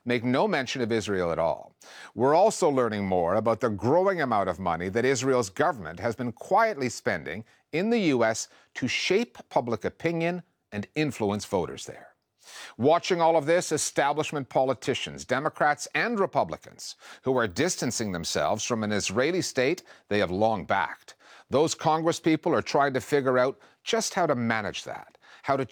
make no mention of Israel at all. We're also learning more about the growing amount of money that Israel's government has been quietly spending in the U.S. to shape public opinion and influence voters there. Watching all of this, establishment politicians, Democrats and Republicans, who are distancing themselves from an Israeli state they have long backed. Those congresspeople are trying to figure out just how to manage that, how to